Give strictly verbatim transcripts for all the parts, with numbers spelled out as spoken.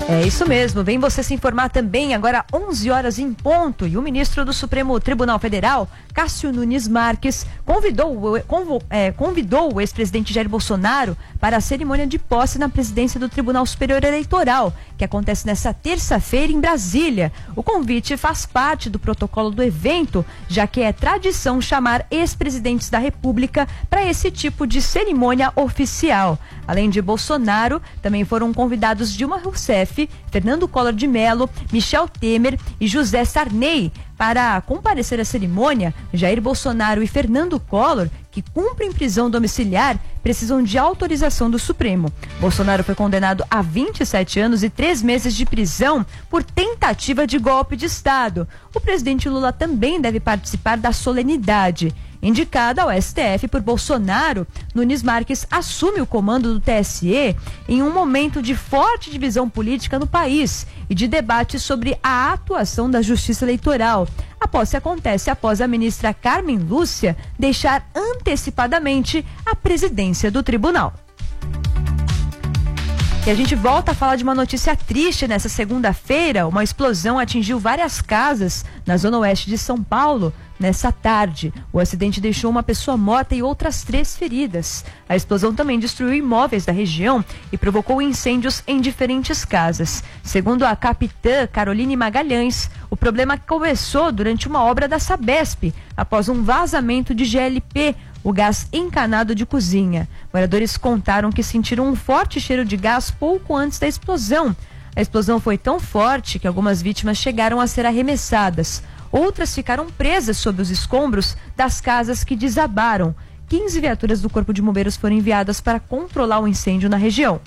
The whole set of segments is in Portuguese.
É isso mesmo, vem você se informar também agora onze horas em ponto, e o ministro do Supremo Tribunal Federal, Cássio Nunes Marques, convidou, convo, é, convidou o ex-presidente Jair Bolsonaro para a cerimônia de posse na presidência do Tribunal Superior Eleitoral, que acontece nesta terça-feira em Brasília. O convite faz parte do protocolo do evento, já que é tradição chamar ex-presidentes da República para esse tipo de cerimônia oficial. Além de Bolsonaro, também foram convidados Dilma Rousseff, Fernando Collor de Mello, Michel Temer e José Sarney. Para comparecer à cerimônia, Jair Bolsonaro e Fernando Collor, que cumprem prisão domiciliar, precisam de autorização do Supremo. Bolsonaro foi condenado a vinte e sete anos e três meses de prisão por tentativa de golpe de Estado. O presidente Lula também deve participar da solenidade. Indicada ao S T F por Bolsonaro, Nunes Marques assume o comando do T S E em um momento de forte divisão política no país e de debate sobre a atuação da Justiça Eleitoral. A posse acontece após a ministra Carmen Lúcia deixar antecipadamente a presidência do tribunal. E a gente volta a falar de uma notícia triste nessa segunda-feira. Uma explosão atingiu várias casas na zona oeste de São Paulo nessa tarde. O acidente deixou uma pessoa morta e outras três feridas. A explosão também destruiu imóveis da região e provocou incêndios em diferentes casas. Segundo a capitã Caroline Magalhães, o problema começou durante uma obra da Sabesp, após um vazamento de G L P, o gás encanado de cozinha. Moradores contaram que sentiram um forte cheiro de gás pouco antes da explosão. A explosão foi tão forte que algumas vítimas chegaram a ser arremessadas. Outras ficaram presas sob os escombros das casas que desabaram. quinze viaturas do Corpo de Bombeiros foram enviadas para controlar o incêndio na região.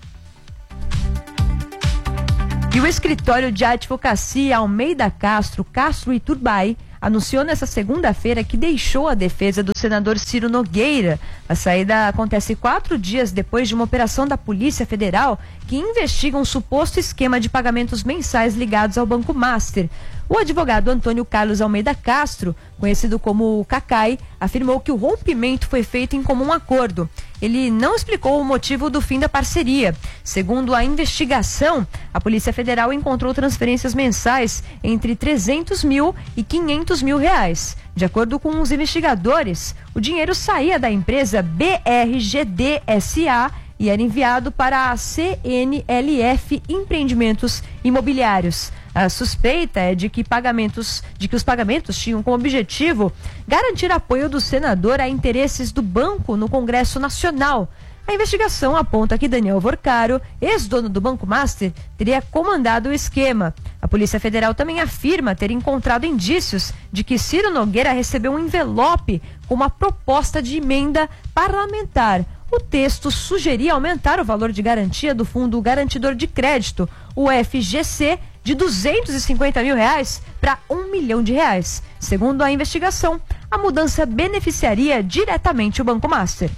E o escritório de advocacia Almeida Castro, Castro e Turbay, anunciou nesta segunda-feira que deixou a defesa do senador Ciro Nogueira. A saída acontece quatro dias depois de uma operação da Polícia Federal que investiga um suposto esquema de pagamentos mensais ligados ao Banco Master. O advogado Antônio Carlos Almeida Castro, conhecido como Cacai, afirmou que o rompimento foi feito em comum acordo. Ele não explicou o motivo do fim da parceria. Segundo a investigação, a Polícia Federal encontrou transferências mensais entre trezentos mil e quinhentos mil reais. De acordo com os investigadores, o dinheiro saía da empresa B R G D S A e era enviado para a C N L F Empreendimentos Imobiliários. A suspeita é de que pagamentos, de que os pagamentos tinham como objetivo garantir apoio do senador a interesses do banco no Congresso Nacional. A investigação aponta que Daniel Vorcaro, ex-dono do Banco Master, teria comandado o esquema. A Polícia Federal também afirma ter encontrado indícios de que Ciro Nogueira recebeu um envelope com uma proposta de emenda parlamentar. O texto sugeria aumentar o valor de garantia do Fundo Garantidor de Crédito, o F G C, de duzentos e cinquenta mil reais para um milhão de reais. Segundo a investigação, a mudança beneficiaria diretamente o Banco Master.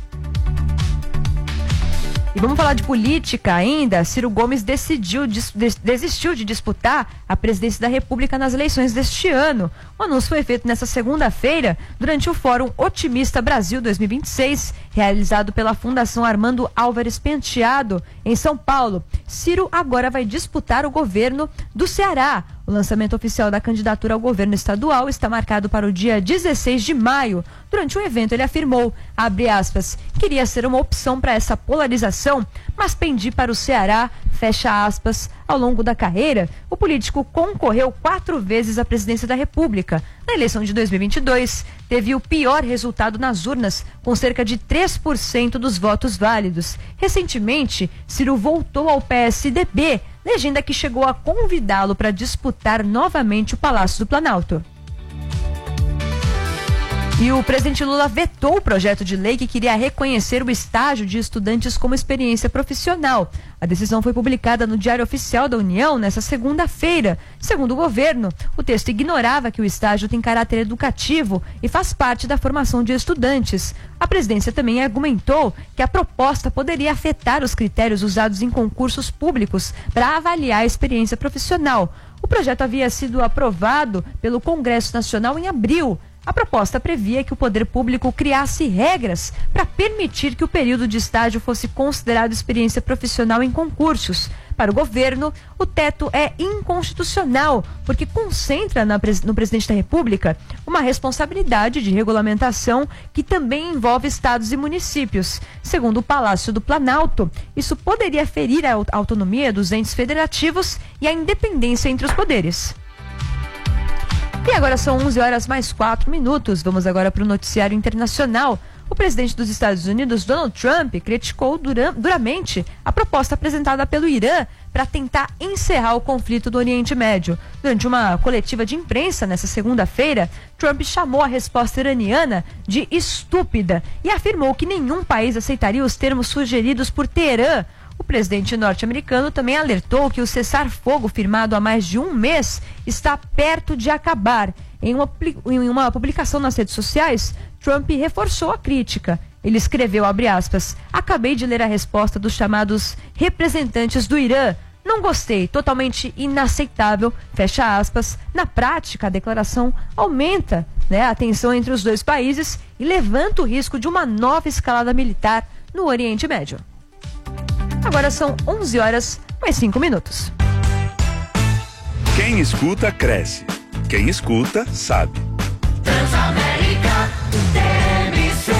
E vamos falar de política ainda. Ciro Gomes decidiu, des, desistiu de disputar a presidência da República nas eleições deste ano. O anúncio foi feito nesta segunda-feira durante o Fórum Otimista Brasil dois mil e vinte e seis, realizado pela Fundação Armando Álvares Penteado, em São Paulo. Ciro agora vai disputar o governo do Ceará. O lançamento oficial da candidatura ao governo estadual está marcado para o dia dezesseis de maio. Durante o evento, ele afirmou, abre aspas, queria ser uma opção para essa polarização, mas pendi para o Ceará, fecha aspas. Ao longo da carreira, o político concorreu quatro vezes à presidência da República. Na eleição de dois mil e vinte e dois, teve o pior resultado nas urnas, com cerca de três por cento dos votos válidos. Recentemente, Ciro voltou ao P S D B, legenda que chegou a convidá-lo para disputar novamente o Palácio do Planalto. E o presidente Lula vetou o projeto de lei que queria reconhecer o estágio de estudantes como experiência profissional. A decisão foi publicada no Diário Oficial da União nesta segunda-feira. Segundo o governo, o texto ignorava que o estágio tem caráter educativo e faz parte da formação de estudantes. A presidência também argumentou que a proposta poderia afetar os critérios usados em concursos públicos para avaliar a experiência profissional. O projeto havia sido aprovado pelo Congresso Nacional em abril. A proposta previa que o poder público criasse regras para permitir que o período de estágio fosse considerado experiência profissional em concursos. Para o governo, o teto é inconstitucional, porque concentra na, no presidente da República uma responsabilidade de regulamentação que também envolve estados e municípios. Segundo o Palácio do Planalto, isso poderia ferir a autonomia dos entes federativos e a independência entre os poderes. E agora são onze horas mais quatro minutos. Vamos agora para o noticiário internacional. O presidente dos Estados Unidos, Donald Trump, criticou dura, duramente a proposta apresentada pelo Irã para tentar encerrar o conflito do Oriente Médio. Durante uma coletiva de imprensa nesta segunda-feira, Trump chamou a resposta iraniana de estúpida e afirmou que nenhum país aceitaria os termos sugeridos por Teherã. O presidente norte-americano também alertou que o cessar-fogo firmado há mais de um mês está perto de acabar. Em uma, em uma publicação nas redes sociais, Trump reforçou a crítica. Ele escreveu, abre aspas, acabei de ler a resposta dos chamados representantes do Irã. Não gostei, totalmente inaceitável, fecha aspas. Na prática, a declaração aumenta, né, a tensão entre os dois países e levanta o risco de uma nova escalada militar no Oriente Médio. Agora são onze horas mais cinco minutos. Quem escuta, cresce. Quem escuta, sabe. Transamérica T M C.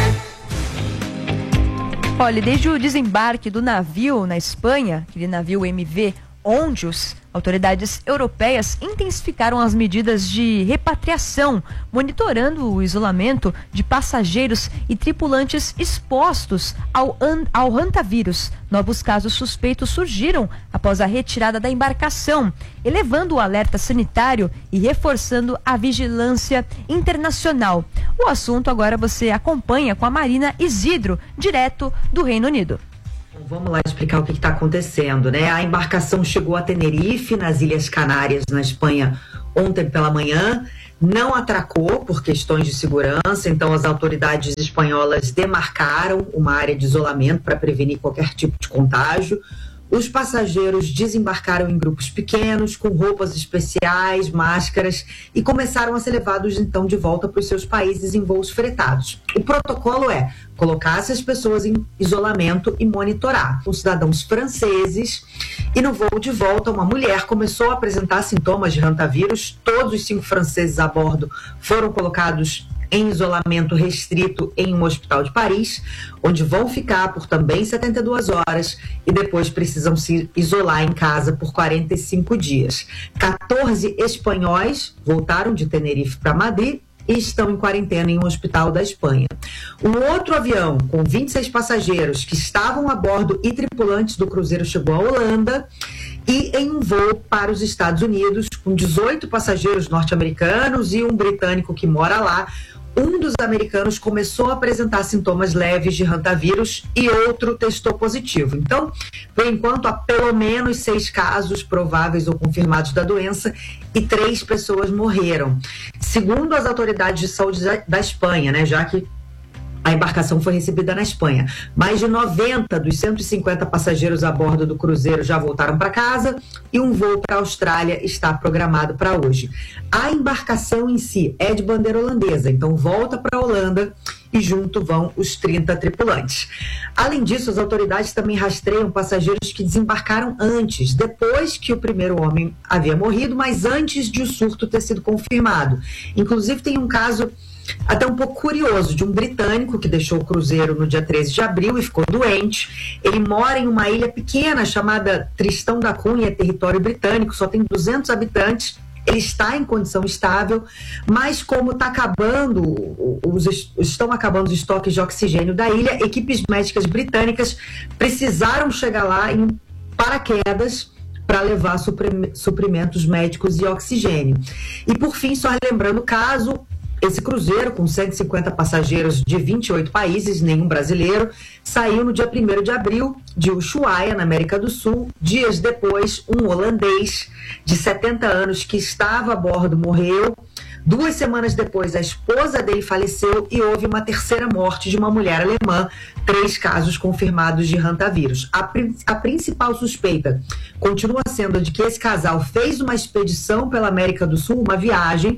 Olha, desde o desembarque do navio na Espanha, aquele navio M V Ondius, autoridades europeias intensificaram as medidas de repatriação, monitorando o isolamento de passageiros e tripulantes expostos ao, ao hantavírus. Novos casos suspeitos surgiram após a retirada da embarcação, elevando o alerta sanitário e reforçando a vigilância internacional. O assunto agora você acompanha com a Marina Isidro, direto do Reino Unido. Vamos lá explicar o que está acontecendo, né? A embarcação chegou a Tenerife, nas Ilhas Canárias, na Espanha, ontem pela manhã. Não atracou por questões de segurança, então as autoridades espanholas demarcaram uma área de isolamento para prevenir qualquer tipo de contágio. Os passageiros desembarcaram em grupos pequenos, com roupas especiais, máscaras, e começaram a ser levados então de volta para os seus países em voos fretados. O protocolo é colocar essas pessoas em isolamento e monitorar. Os cidadãos franceses, e no voo de volta uma mulher começou a apresentar sintomas de hantavírus. Todos os cinco franceses a bordo foram colocados em isolamento restrito em um hospital de Paris, onde vão ficar por também setenta e duas horas e depois precisam se isolar em casa por quarenta e cinco dias. quatorze espanhóis voltaram de Tenerife para Madrid e estão em quarentena em um hospital da Espanha. Um outro avião com vinte e seis passageiros que estavam a bordo e tripulantes do cruzeiro chegou à Holanda e em um voo para os Estados Unidos com dezoito passageiros norte-americanos e um britânico que mora lá. Um dos americanos começou a apresentar sintomas leves de hantavírus e outro testou positivo. Então, por enquanto, há pelo menos seis casos prováveis ou confirmados da doença e três pessoas morreram. Segundo as autoridades de saúde da Espanha, né, já que a embarcação foi recebida na Espanha, mais de noventa dos cento e cinquenta passageiros a bordo do cruzeiro já voltaram para casa e um voo para a Austrália está programado para hoje. A embarcação em si é de bandeira holandesa, então volta para a Holanda e junto vão os trinta tripulantes. Além disso, as autoridades também rastreiam passageiros que desembarcaram antes, depois que o primeiro homem havia morrido, mas antes de o surto ter sido confirmado. Inclusive tem um caso até um pouco curioso, de um britânico que deixou o cruzeiro no dia treze de abril e ficou doente. Ele mora em uma ilha pequena chamada Tristão da Cunha, território britânico, só tem duzentos habitantes. Ele está em condição estável, mas como está acabando, os, estão acabando os estoques de oxigênio da ilha, equipes médicas britânicas precisaram chegar lá em paraquedas para levar suprimentos médicos e oxigênio. E por fim, só lembrando o caso, esse cruzeiro, com cento e cinquenta passageiros de vinte e oito países, nenhum brasileiro, saiu no dia primeiro de abril de Ushuaia, na América do Sul. Dias depois, um holandês de setenta anos que estava a bordo morreu. Duas semanas depois, a esposa dele faleceu e houve uma terceira morte de uma mulher alemã. Três casos confirmados de hantavírus. A, a principal suspeita continua sendo de que esse casal fez uma expedição pela América do Sul, uma viagem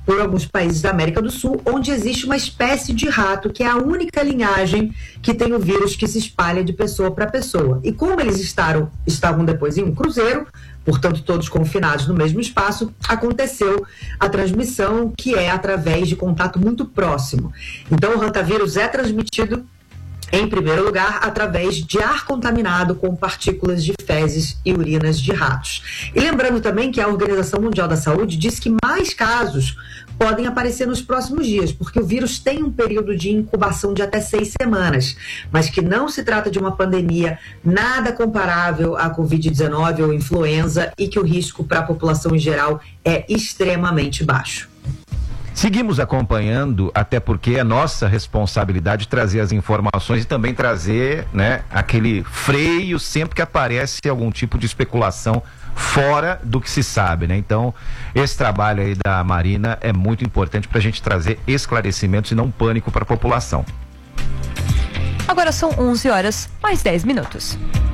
por alguns países da América do Sul, onde existe uma espécie de rato, que é a única linhagem que tem o vírus que se espalha de pessoa para pessoa. E como eles estaram, estavam depois em um cruzeiro, portanto todos confinados no mesmo espaço, aconteceu a transmissão, que é através de contato muito próximo. Então o rotavírus é transmitido, em primeiro lugar, através de ar contaminado com partículas de fezes e urinas de ratos. E lembrando também que a Organização Mundial da Saúde diz que mais casos podem aparecer nos próximos dias, porque o vírus tem um período de incubação de até seis semanas, mas que não se trata de uma pandemia nada comparável à covid dezenove ou influenza e que o risco para a população em geral é extremamente baixo. Seguimos acompanhando, até porque é nossa responsabilidade trazer as informações e também trazer, né, aquele freio sempre que aparece algum tipo de especulação fora do que se sabe, né? Então, esse trabalho aí da Marina é muito importante para a gente trazer esclarecimentos e não pânico para a população. Agora são onze horas mais dez minutos.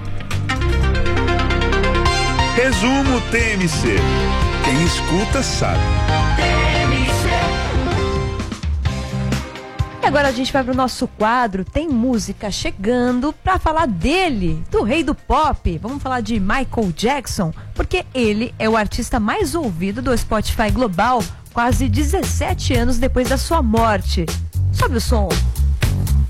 Resumo T M C. Quem escuta sabe. E agora a gente vai pro nosso quadro Tem Música chegando para falar dele, do rei do pop. Vamos falar de Michael Jackson, porque ele é o artista mais ouvido do Spotify global, quase dezessete anos depois da sua morte. Sobe o som.